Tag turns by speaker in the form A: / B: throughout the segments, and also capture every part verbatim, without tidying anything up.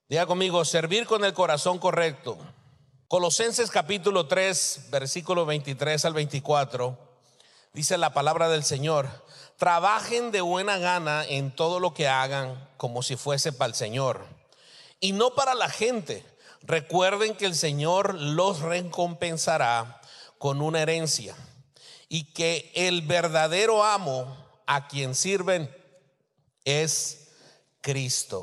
A: Diga conmigo, servir con el corazón correcto. Colosenses capítulo tres, versículo veintitrés al veinticuatro, dice la palabra del Señor: trabajen de buena gana en todo lo que hagan, como si fuese para el Señor y no para la gente. Recuerden que el Señor los recompensará con una herencia, y que el verdadero amo a quien sirven es Cristo.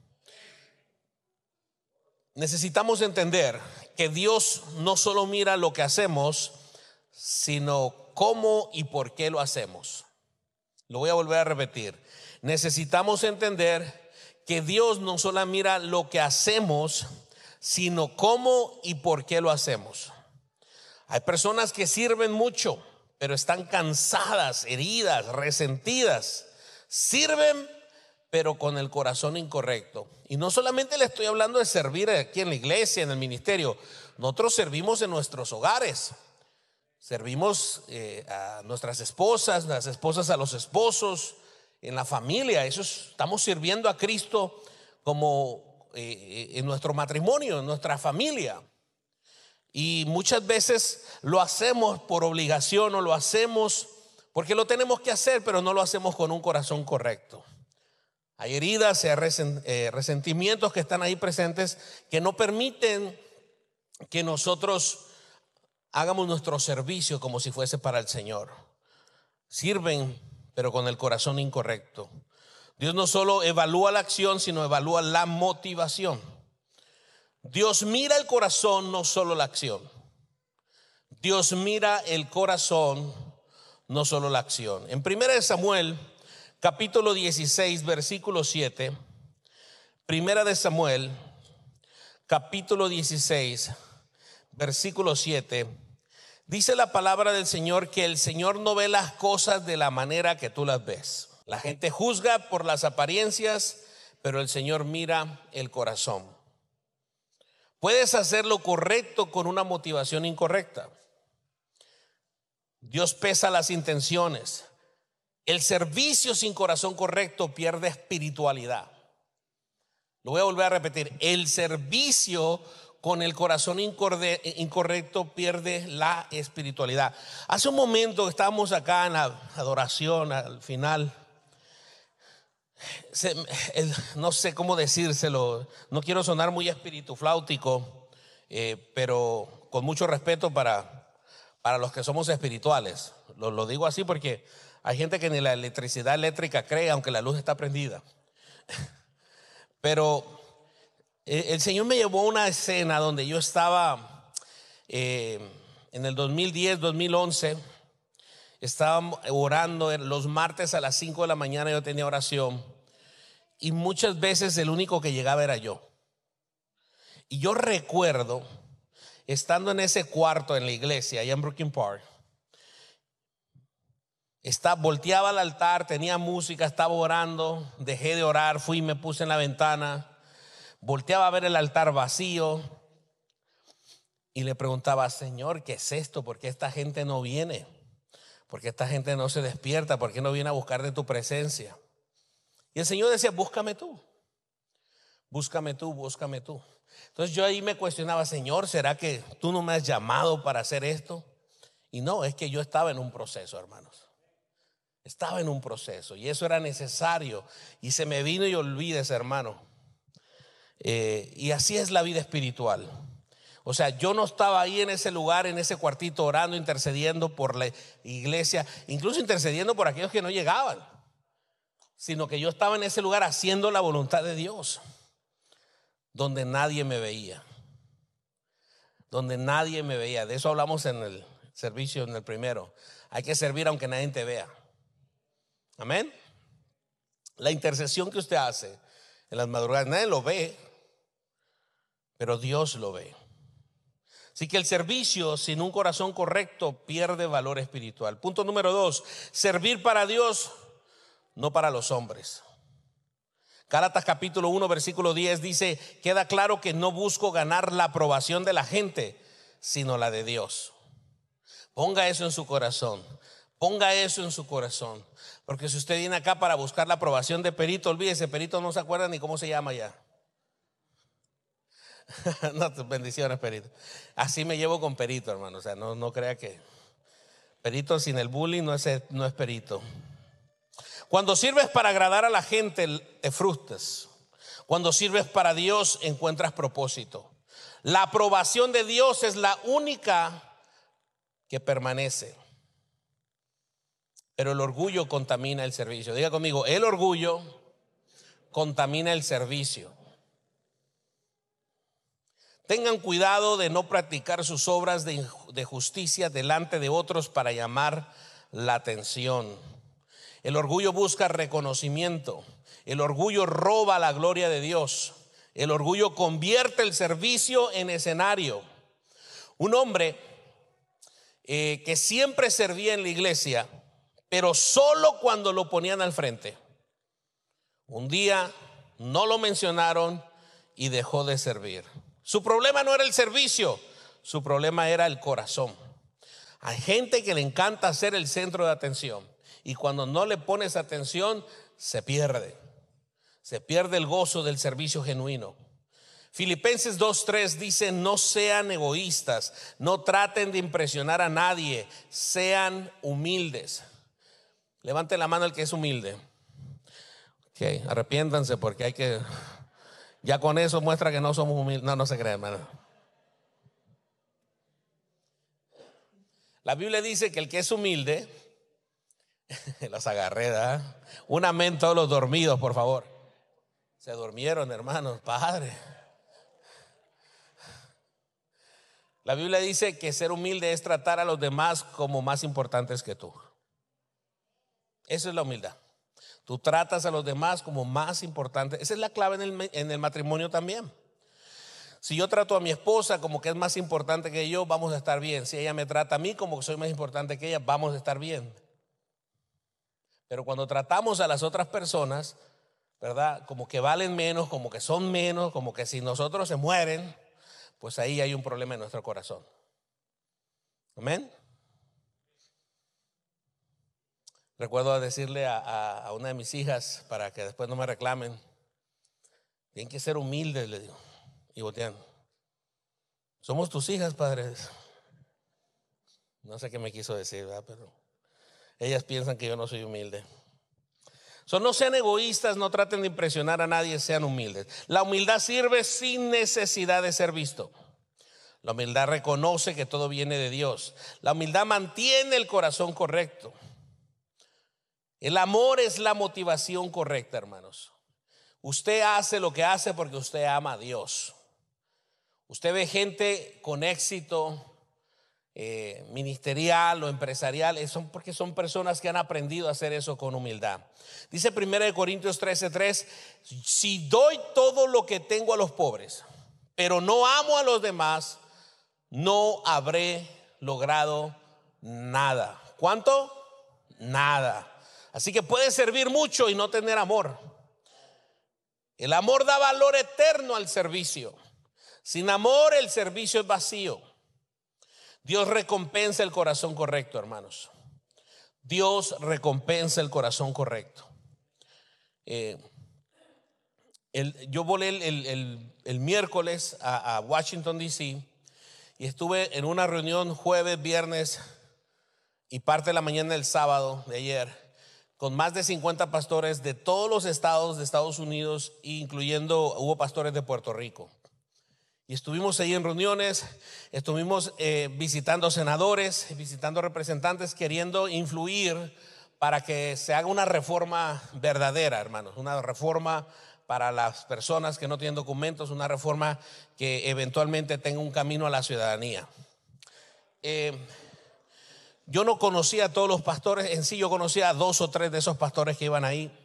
A: Necesitamos entender que Dios no solo mira lo que hacemos, sino cómo y por qué lo hacemos. Lo voy a volver a repetir. Necesitamos entender que Dios no solo mira lo que hacemos, sino cómo y por qué lo hacemos. Hay personas que sirven mucho, pero están cansadas, heridas, resentidas. Sirven, pero con el corazón incorrecto. Y no solamente le estoy hablando de servir aquí en la iglesia, en el ministerio. Nosotros servimos en nuestros hogares. Servimos eh, a nuestras esposas, las esposas a los esposos, en la familia. Eso es, estamos sirviendo a Cristo como eh, en nuestro matrimonio, en nuestra familia. Y muchas veces lo hacemos por obligación o lo hacemos porque lo tenemos que hacer, pero no lo hacemos con un corazón correcto. Hay heridas, hay resentimientos que están ahí presentes que no permiten que nosotros hagamos nuestro servicio como si fuese para el Señor. Sirven, pero con el corazón incorrecto. Dios no solo evalúa la acción, sino evalúa la motivación. Dios mira el corazón, no solo la acción. Dios mira el corazón, no solo la acción. En primera de Samuel capítulo dieciséis, versículo siete. Primera de Samuel capítulo dieciséis, versículo siete. Dice la palabra del Señor que el Señor no ve las cosas de la manera que tú las ves. La gente juzga por las apariencias, pero el Señor mira el corazón. Puedes hacer lo correcto con una motivación incorrecta. Dios pesa las intenciones. El servicio sin corazón correcto pierde espiritualidad. Lo voy a volver a repetir. El servicio con el corazón incorrecto pierde la espiritualidad. Hace un momento estábamos acá en la adoración, al final. Se, el, no sé cómo decírselo. No quiero sonar muy espiritufláutico, eh, pero con mucho respeto para, para los que somos espirituales. Lo, lo digo así porque hay gente que ni la electricidad eléctrica cree, aunque la luz está prendida. Pero el Señor me llevó a una escena donde yo estaba eh, en el dos mil diez, dos mil once. Estaba orando los martes a las cinco de la mañana. Yo tenía oración y muchas veces el único que llegaba era yo. Y yo recuerdo estando en ese cuarto en la iglesia allá en Brooklyn Park. Está, volteaba al altar, tenía música, estaba orando, dejé de orar, fui y me puse en la ventana, volteaba a ver el altar vacío y le preguntaba: Señor, ¿qué es esto? ¿Por qué esta gente no viene? ¿Por qué esta gente no se despierta? ¿Por qué no viene a buscar de tu presencia? Y el Señor decía: búscame tú, búscame tú, búscame tú. Entonces yo ahí me cuestionaba: Señor, ¿será que tú no me has llamado para hacer esto? Y no, es que yo estaba en un proceso, hermanos. Estaba en un proceso y eso era necesario. Y se me vino y olvídese, hermano. Eh, y así es la vida espiritual. O sea, yo no estaba ahí en ese lugar, en ese cuartito, orando, intercediendo por la iglesia, incluso intercediendo por aquellos que no llegaban, sino que yo estaba en ese lugar haciendo la voluntad de Dios, donde nadie me veía. Donde nadie me veía. De eso hablamos en el servicio, en el primero. Hay que servir aunque nadie te vea. Amén. La intercesión que usted hace en las madrugadas, nadie lo ve, pero Dios lo ve. Así que el servicio sin un corazón correcto pierde valor espiritual. Punto número dos: servir para Dios, no para los hombres. Gálatas capítulo uno, versículo diez dice: queda claro que no busco ganar la aprobación de la gente, sino la de Dios. Ponga eso en su corazón. Ponga eso en su corazón. Porque si usted viene acá para buscar la aprobación de Perito, olvídese, Perito no se acuerda ni cómo se llama ya. No, bendiciones, Perito. Así me llevo con Perito, hermano. O sea, no, no crea que Perito sin el bullying no es, no es Perito. Cuando sirves para agradar a la gente, te frustras. Cuando sirves para Dios, encuentras propósito. La aprobación de Dios es la única que permanece. Pero el orgullo contamina el servicio. Diga conmigo, el orgullo contamina el servicio. Tengan cuidado de no practicar sus obras de, de justicia delante de otros para llamar la atención. El orgullo busca reconocimiento. El orgullo roba la gloria de Dios. El orgullo convierte el servicio en escenario. Un hombre eh, que siempre servía en la iglesia, pero solo cuando lo ponían al frente. Un día no lo mencionaron y dejó de servir. Su problema no era el servicio, su problema era el corazón. Hay gente que le encanta ser el centro de atención y cuando no le pones atención se pierde. Se pierde el gozo del servicio genuino. Filipenses dos tres dice: no sean egoístas, no traten de impresionar a nadie, sean humildes. Levante la mano el que es humilde. Ok, arrepiéntanse porque hay que... Ya con eso muestra que no somos humildes. No, no se cree, hermano. La Biblia dice que el que es humilde, los agarré, ¿verdad? Un amén todos los dormidos, por favor. Se durmieron, hermanos, padre. La Biblia dice que ser humilde es tratar a los demás como más importantes que tú. Eso es la humildad. Tú tratas a los demás como más importantes. Esa es la clave en el, en el matrimonio también. Si yo trato a mi esposa como que es más importante que yo, vamos a estar bien. Si ella me trata a mí como que soy más importante que ella, vamos a estar bien. Pero cuando tratamos a las otras personas, ¿verdad? Como que valen menos, como que son menos, como que si nosotros se mueren, pues ahí hay un problema en nuestro corazón. Amén. Recuerdo decirle a, a, a una de mis hijas, para que después no me reclamen, tienen que ser humildes, le digo. Y voltean: somos tus hijas, padres. No sé qué me quiso decir, ¿verdad? Pero ellas piensan que yo no soy humilde. So, no sean egoístas, no traten de impresionar a nadie, sean humildes. La humildad sirve sin necesidad de ser visto. La humildad reconoce que todo viene de Dios. La humildad mantiene el corazón correcto. El amor es la motivación correcta, hermanos. Usted hace lo que hace porque usted ama a Dios. Usted ve gente con éxito eh, ministerial o empresarial, son porque son personas que han aprendido a hacer eso con humildad. Dice primera de Corintios trece tres: si doy todo lo que tengo a los pobres, pero no amo a los demás, no habré logrado nada. ¿Cuánto? Nada. Así que puedes servir mucho y no tener amor. El amor da valor eterno al servicio. Sin amor el servicio es vacío. Dios recompensa el corazón correcto, hermanos. Dios recompensa el corazón correcto. Eh, el, yo volé el, el, el, el miércoles a, a Washington D C y estuve en una reunión jueves, viernes y parte de la mañana del sábado de ayer, con más de cincuenta pastores de todos los estados de Estados Unidos, incluyendo hubo pastores de Puerto Rico. Y estuvimos ahí en reuniones, estuvimos eh, visitando senadores, visitando representantes, queriendo influir para que se haga una reforma verdadera, hermanos, una reforma para las personas que no tienen documentos, una reforma que eventualmente tenga un camino a la ciudadanía. Eh, Yo no conocía a todos los pastores, en sí yo conocía a dos o tres de esos pastores que iban ahí.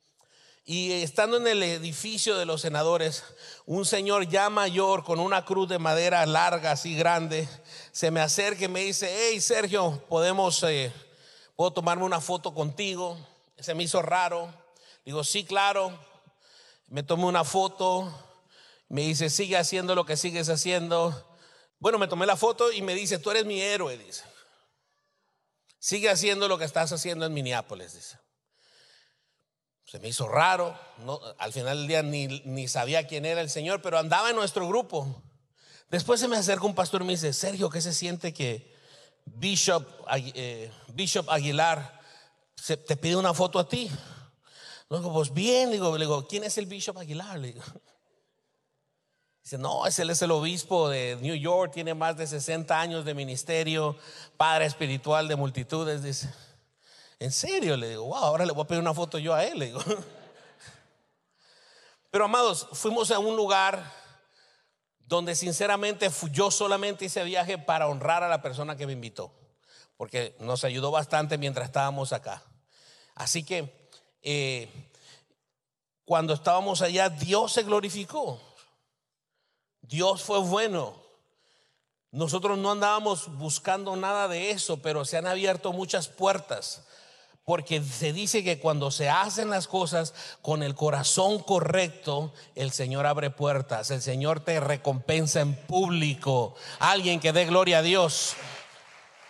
A: Y estando en el edificio de los senadores, un señor ya mayor con una cruz de madera larga, así grande, se me acerca y me dice: hey Sergio, ¿podemos, eh, ¿puedo tomarme una foto contigo? Se me hizo raro. Digo: sí, claro. Me tomé una foto. Me dice: sigue haciendo lo que sigues haciendo. Bueno, me tomé la foto y me dice: tú eres mi héroe, dice. Sigue haciendo lo que estás haciendo en Minneapolis, dice. Se me hizo raro, no, al final del día ni, ni sabía quién era el Señor, pero andaba en nuestro grupo. Después se me acerca un pastor y me dice: Sergio, ¿qué se siente que Bishop, eh, Bishop Aguilar se, te pide una foto a ti? Le digo, pues bien, le digo, le digo, ¿quién es el Bishop Aguilar? Le digo. Dice: no, él es el obispo de New York, tiene más de sesenta años de ministerio, padre espiritual de multitudes. Dice: ¿en serio? Le digo: wow, ahora le voy a pedir una foto yo a él. Le digo. Pero amados, fuimos a un lugar donde sinceramente yo solamente hice viaje para honrar a la persona que me invitó, porque nos ayudó bastante mientras estábamos acá. Así que eh, cuando estábamos allá, Dios se glorificó. Dios fue bueno. Nosotros no andábamos buscando nada de eso, pero se han abierto muchas puertas, porque se dice que cuando se hacen las cosas con el corazón correcto, el Señor abre puertas, el Señor te recompensa en público. Alguien que dé gloria a Dios.